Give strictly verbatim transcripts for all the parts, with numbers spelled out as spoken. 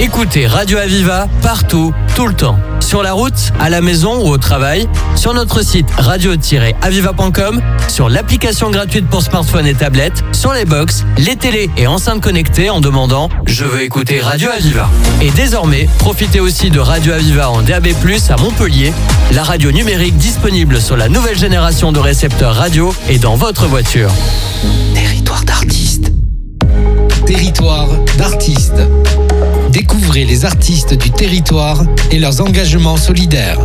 Écoutez Radio Aviva partout, tout le temps. Sur la route, à la maison ou au travail, sur notre site radio tiret aviva point com, sur l'application gratuite pour smartphone et tablette, sur les box, les télés et enceintes connectées en demandant « Je veux écouter Radio Aviva ». Et désormais, profitez aussi de Radio Aviva en D A B plus, à Montpellier, la radio numérique disponible sur la nouvelle génération de récepteurs radio et dans votre voiture. Territoire d'artistes. Territoire d'artistes. Découvrez les artistes du territoire et leurs engagements solidaires.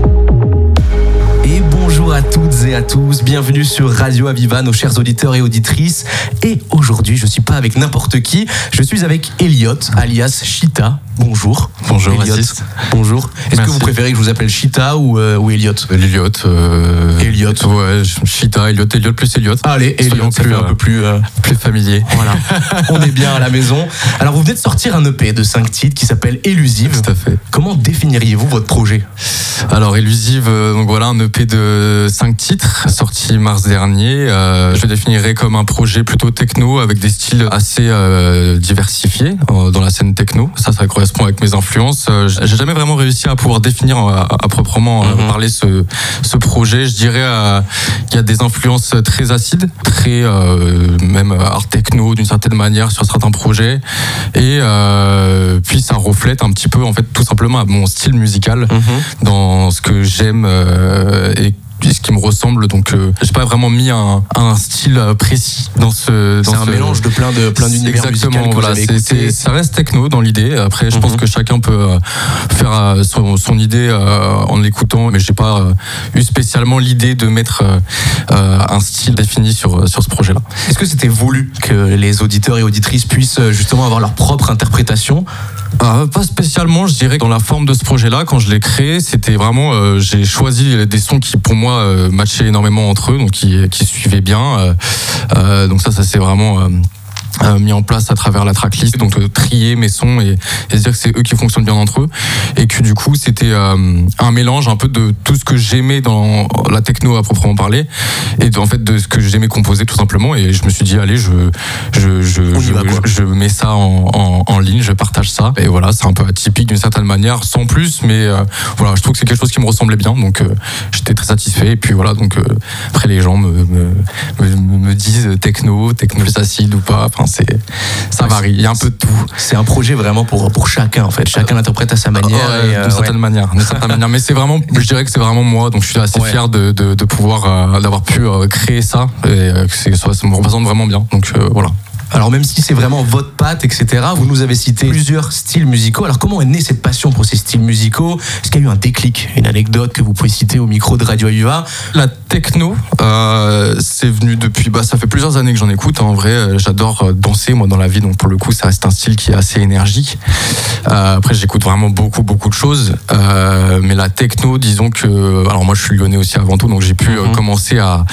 Et bonjour à toutes et à tous, bienvenue sur Radio Aviva, nos chers auditeurs et auditrices. Et aujourd'hui, je ne suis pas avec n'importe qui, je suis avec Elliot, alias Chita. Bonjour. Bonjour, Elliot. Mathis. Bonjour. Est-ce Merci. que vous préférez que je vous appelle Chita ou, euh, ou Elliot Elliot. Euh... Elliot. Ouais, Chita, Elliot, Elliot plus Elliot. Allez, Elliot, ça fait un peu plus, euh... plus familier. Voilà, on est bien à la maison. Alors, vous venez de sortir un E P de cinq titres qui s'appelle Élusive. Tout à fait. Comment définiriez-vous votre projet ? Alors, Élusive, euh, donc voilà, un E P de cinq titres, sorti mars dernier. Euh, je le définirais comme un projet plutôt techno, avec des styles assez euh, diversifiés euh, dans la scène techno. Ça, ça correspond avec mes influences. Euh, j'ai jamais vraiment réussi à pouvoir définir à, à proprement euh, mm-hmm. parler ce, ce projet. Je dirais euh, qu'il y a des influences très acides, très euh, même art techno d'une certaine manière sur certains projets. Et euh, puis ça reflète un petit peu, en fait, tout simplement mon style musical mm-hmm. dans ce que j'aime euh, et ce qui me ressemble, donc euh, j'ai pas vraiment mis un, un style précis dans ce. Dans c'est un ce... mélange de plein de plein d'univers exactement. Que voilà, vous avez c'est, c'est, ça reste techno dans l'idée. Après, je mm-hmm. pense que chacun peut euh, faire euh, son, son idée euh, en l'écoutant, mais j'ai pas euh, eu spécialement l'idée de mettre euh, un style défini sur sur ce projet-là. Est-ce que c'était voulu que les auditeurs et auditrices puissent justement avoir leur propre interprétation ? Euh, pas spécialement, je dirais que dans la forme de ce projet-là, quand je l'ai créé, c'était vraiment, euh, j'ai choisi des sons qui pour moi euh, matchaient énormément entre eux, donc qui, qui suivaient bien. Euh, euh, donc ça, ça c'est vraiment euh, Euh, mis en place à travers la tracklist, donc euh, trier mes sons et, et se dire que c'est eux qui fonctionnent bien entre eux, et que du coup c'était euh, un mélange un peu de tout ce que j'aimais dans la techno à proprement parler, et de, en fait de ce que j'aimais composer tout simplement. Et je me suis dit allez, je je je je, va, je, je mets ça en, en, en ligne, je partage ça, et voilà, c'est un peu atypique d'une certaine manière, sans plus, mais euh, voilà, je trouve que c'est quelque chose qui me ressemblait bien, donc euh, j'étais très satisfait. Et puis voilà, donc euh, après les gens me me, me, me disent techno, techno acide ou pas. Enfin, c'est, ça varie, il y a un peu de tout. C'est un projet vraiment pour, pour chacun, en fait. Chacun l'interprète à sa manière. Euh, et, euh, d'une certaine ouais. manière, d'une certaine manière. Mais c'est vraiment, je dirais que c'est vraiment moi, donc je suis assez ouais. fier de, de, de pouvoir, euh, d'avoir pu euh, créer ça, et euh, que c'est, ça, ça me représente vraiment bien. Donc euh, voilà. Alors même si c'est vraiment votre patte, et cetera, vous nous avez cité plusieurs styles musicaux. Alors comment est née cette passion pour ces styles musicaux ? Est-ce qu'il y a eu un déclic, une anecdote que vous pouvez citer au micro de Radio Aviva ? La techno, euh, c'est venu depuis, bah ça fait plusieurs années que j'en écoute. En vrai, j'adore danser moi dans la vie, donc pour le coup ça reste un style qui est assez énergique. Euh, après j'écoute vraiment beaucoup beaucoup de choses, euh, mais la techno, disons que, alors moi je suis lyonnais aussi avant tout, donc j'ai pu mm-hmm. euh, commencer à,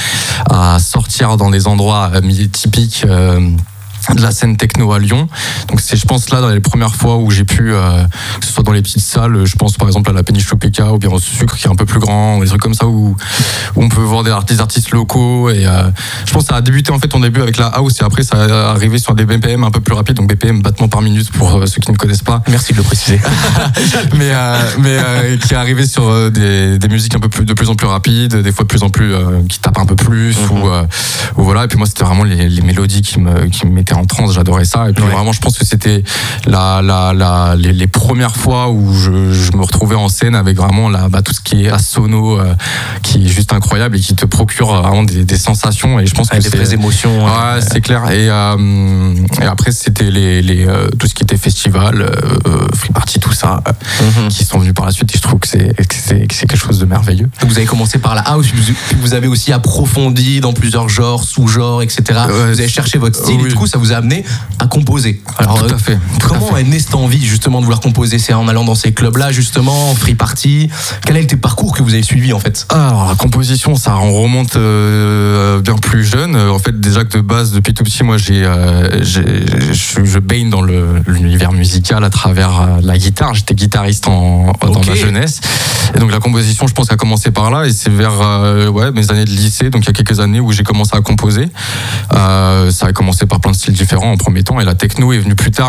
à sortir dans des endroits euh, typiques. Euh, de la scène techno à Lyon, donc c'est je pense là dans les premières fois où j'ai pu euh, que ce soit dans les petites salles, je pense par exemple à la Péniche Lopéka ou bien au Sucre qui est un peu plus grand, ou des trucs comme ça où, où on peut voir des artistes, des artistes locaux, et euh, je pense que ça a débuté en fait en début avec la house, et après ça a arrivé sur des B P M un peu plus rapides, donc B P M, battements par minute pour euh, ceux qui ne connaissent pas. Merci de le préciser. mais euh, mais euh, qui est arrivé sur euh, des, des musiques un peu plus de plus en plus rapides, des fois de plus en plus euh, qui tapent un peu plus, mm-hmm. ou, euh, ou voilà, et puis moi c'était vraiment les, les mélodies qui me qui me mettaient en transe, j'adorais ça. Et puis ouais. vraiment je pense que c'était la, la, la, les, les premières fois où je, je me retrouvais en scène avec vraiment la, bah, tout ce qui est à sono, euh, qui est juste incroyable et qui te procure vraiment des, des sensations, et je pense ouais, que des c'est vraies émotions. ouais, ouais. c'est clair. Et, euh, et après c'était les, les, euh, tout ce qui était festival, euh, free party, tout ça, mm-hmm. qui sont venus par la suite, et je trouve que c'est, que c'est, que c'est quelque chose de merveilleux. Donc vous avez commencé par la house, puis vous avez aussi approfondi dans plusieurs genres, sous-genres, et cetera. Ouais, vous avez cherché votre style, oui. Et du coup ça vous a amené à composer. Alors, tout à fait. Tout comment à fait. est née cette envie justement de vouloir composer ? C'est en allant dans ces clubs-là justement, free party. Quel est le parcours que vous avez suivi en fait ? Alors la composition, ça on remonte euh, bien plus jeune. En fait déjà que de base depuis tout petit, moi j'ai, euh, j'ai je, je baigne dans le, l'univers musical à travers euh, la guitare. J'étais guitariste en, okay. dans ma jeunesse. Et donc la composition, je pense qu'elle a commencé par là, et c'est vers euh, ouais, mes années de lycée, donc il y a quelques années où j'ai commencé à composer. Euh, ça a commencé par plein de styles différents en premier temps, et la techno est venue plus tard.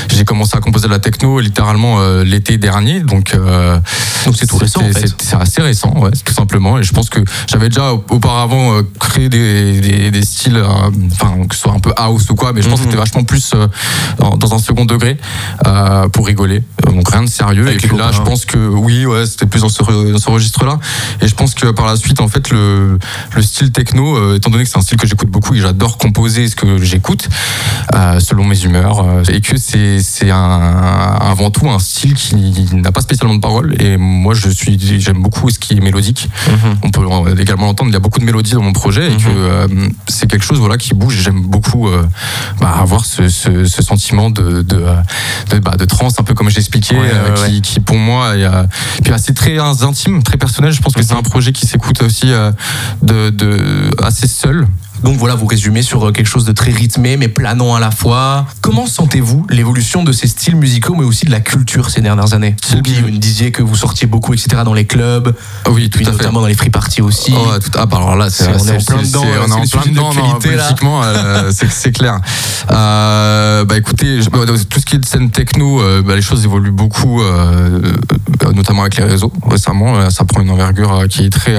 j'ai commencé à composer de la techno littéralement euh, l'été dernier, donc euh, donc c'est tout récent. En fait. c'est, c'est assez récent, ouais, tout simplement. Et je pense que j'avais déjà auparavant euh, créé des, des, des styles, enfin euh, que ce soit un peu house ou quoi, mais je pense mm-hmm. que c'était vachement plus euh, dans, dans un second degré euh, pour rigoler. Donc rien de sérieux. Avec et puis là, je pense que oui, ouais, c'était plus dans ce, dans ce registre-là. Et je pense que par la suite, en fait, le, le style techno, euh, étant donné que c'est un style que j'écoute beaucoup et j'adore composer ce que j'écoute euh, selon mes humeurs, euh, et que c'est, c'est un, avant tout un style qui n'a pas spécialement de paroles. Et moi, je suis, j'aime beaucoup ce qui est mélodique. Mm-hmm. On peut également l'entendre. Il y a beaucoup de mélodies dans mon projet et mm-hmm. que euh, c'est quelque chose, voilà, qui bouge. J'aime beaucoup euh, bah, avoir ce, ce, ce sentiment de de, de, bah, de trance, un peu comme j'expliquais, ouais, euh, ouais, qui, ouais. qui pour moi, est, euh, puis c'est très intime, très personnel. Je pense que mm-hmm. c'est un projet qui s'écoute aussi euh, de, de assez seul. Donc voilà, vous résumez sur quelque chose de très rythmé mais planant à la fois. Comment sentez-vous l'évolution de ces styles musicaux mais aussi de la culture ces dernières années ? Vous qui me disiez que vous sortiez beaucoup, et cetera dans les clubs, oui, tout puis à notamment fait. dans les free parties aussi. Oh, tout, ah, bah alors là, c'est, c'est, on c'est, est en plein dedans. C'est, on est en plein dedans, non, politiquement, euh, c'est, c'est clair. Euh, bah écoutez, je, bah, tout ce qui est de scène techno, euh, bah, les choses évoluent beaucoup, euh, notamment avec les réseaux. Récemment, ça prend une envergure qui est très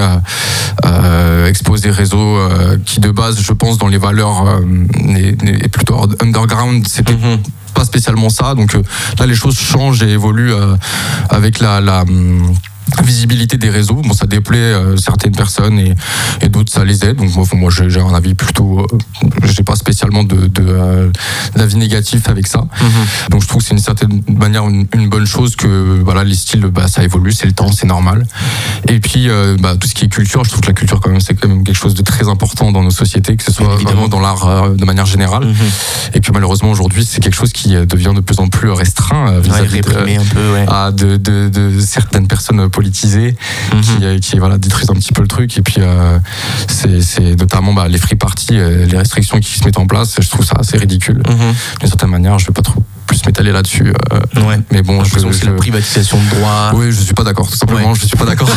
euh, exposée réseaux, euh, qui de base, je pense, dans les valeurs euh, est plutôt underground, c'était mm-hmm. pas spécialement ça. Donc euh, là, les choses changent et évoluent euh, avec la, la visibilité des réseaux. Bon, ça déplaît euh, certaines personnes et, et d'autres ça les aide. Donc moi, moi j'ai, j'ai un avis plutôt, euh, j'ai pas spécialement de, de euh, d'avis négatif avec ça. Mm-hmm. Donc je trouve que c'est une certaine manière une, une bonne chose que voilà, les styles, bah, ça évolue, c'est le temps, c'est normal. Et puis euh, bah, tout ce qui est culture, je trouve que la culture quand même c'est quand même quelque chose de très important dans nos sociétés, que ce soit vraiment dans l'art euh, de manière générale. Mm-hmm. Et puis malheureusement aujourd'hui c'est quelque chose qui devient de plus en plus restreint euh, vis-à-vis ouais, réprimé de, un peu, ouais. à de, de, de certaines personnes politisées mm-hmm. qui, qui voilà, détruisent un petit peu le truc. Et puis euh, c'est, c'est notamment bah, les free parties, euh, les restrictions qui se mettent en place, je trouve ça assez ridicule. Mm-hmm. D'une certaine manière, je vais pas trop plus m'étaler là-dessus. Euh, ouais. Mais bon, je, je, c'est la privatisation de droits. Oui, je suis pas d'accord. Tout simplement, ouais. je suis pas d'accord.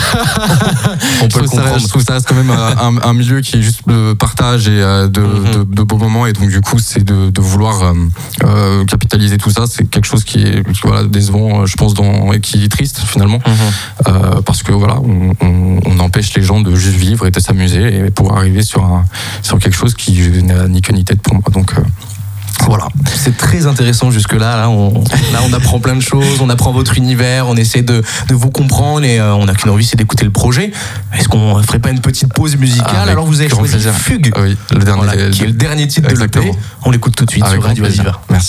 On peut le comprendre. Je trouve que ça reste quand même un, un milieu qui est juste de partage et de, mm-hmm. de, de beaux moments. Et donc, du coup, c'est de, de vouloir euh, capitaliser tout ça. C'est quelque chose qui est voilà, décevant, je pense, dans, et qui est triste finalement. Mm-hmm. Euh, parce que voilà, on, on, on empêche les gens de juste vivre et de s'amuser et pour arriver sur, un, sur quelque chose qui n'a ni queue ni tête pour moi. Donc, euh, voilà, c'est très intéressant jusque-là. Là on, là, on apprend plein de choses, on apprend votre univers, on essaie de, de vous comprendre et euh, on n'a qu'une envie, c'est d'écouter le projet. Est-ce qu'on ne ferait pas une petite pause musicale ? ah, Alors, vous avez choisi Fugue, oui, le dernier, voilà, qui est le dernier titre exactement. de l'E P. On l'écoute tout de suite avec sur Radio Aviva. Merci.